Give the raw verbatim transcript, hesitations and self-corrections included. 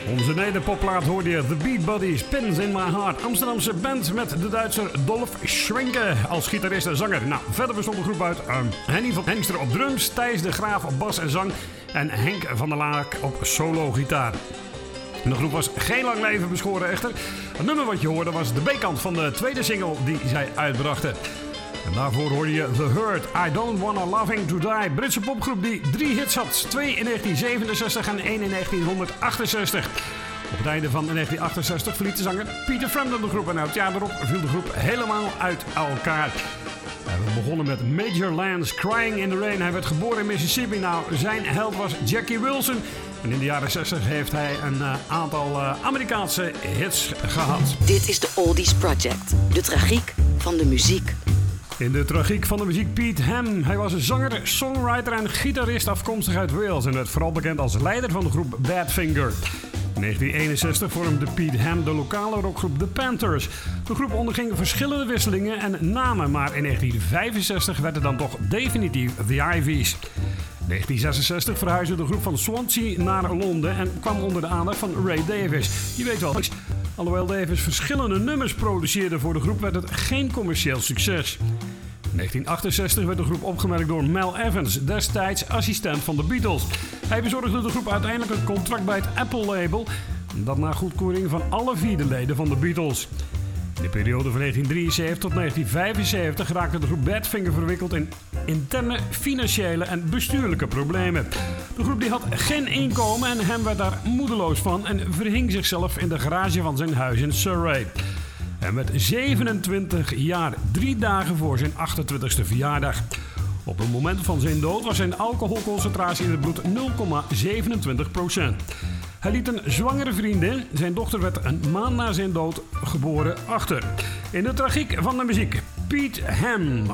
Onze nederpopplaat hoorde je The Beat Buddies, Pins in My Heart. Amsterdamse band met de Duitser Dolf Schwenke als gitarist en zanger. Nou, verder bestond de groep uit um, Henny van Hengster op drums, Thijs de Graaf op bas en zang en Henk van der Laak op solo-gitaar. De groep was geen lang leven beschoren echter. Het nummer wat je hoorde was de B-kant van de tweede single die zij uitbrachten. En daarvoor hoorde je The Hurt, I Don't Wanna Loving To Die. Britse popgroep die drie hits had. Twee in negentien zevenenzestig en één in negentienhonderdachtenzestig. Op het einde van negentien achtenzestig verliet de zanger Peter Frampton de groep. En het jaar erop viel de groep helemaal uit elkaar. We begonnen met Major Lance, Crying in the Rain. Hij werd geboren in Mississippi. Nou, zijn held was Jackie Wilson. En in de jaren zestig heeft hij een uh, aantal uh, Amerikaanse hits gehad. Dit is de Oldies Project. De tragiek van de muziek. In de tragiek van de muziek Pete Ham. Hij was een zanger, songwriter en gitarist afkomstig uit Wales. En werd vooral bekend als leider van de groep Badfinger. In negentien eenenzestig vormde Pete Ham de lokale rockgroep The Panthers. De groep onderging verschillende wisselingen en namen, maar in negentien vijfenzestig werd het dan toch definitief The Ivies. In negentien zesenzestig verhuisde de groep van Swansea naar Londen en kwam onder de aandacht van Ray Davies. Je weet wel, alhoewel Davies verschillende nummers produceerde voor de groep, werd het geen commercieel succes. In negentien achtenzestig werd de groep opgemerkt door Mel Evans, destijds assistent van de Beatles. Hij bezorgde de groep uiteindelijk een contract bij het Apple-label, dat na goedkeuring van alle vier de leden van de Beatles. In de periode van negentien drieënzeventig tot negentien vijfenzeventig raakte de groep Badfinger verwikkeld in interne, financiële en bestuurlijke problemen. De groep die had geen inkomen en hem werd daar moedeloos van en verhing zichzelf in de garage van zijn huis in Surrey. En met zevenentwintig jaar, drie dagen voor zijn achtentwintigste verjaardag. Op het moment van zijn dood was zijn alcoholconcentratie in het bloed nul komma zevenentwintig procent. Hij liet een zwangere vriendin, zijn dochter werd een maand na zijn dood geboren, achter. In de tragiek van de muziek, Pete Ham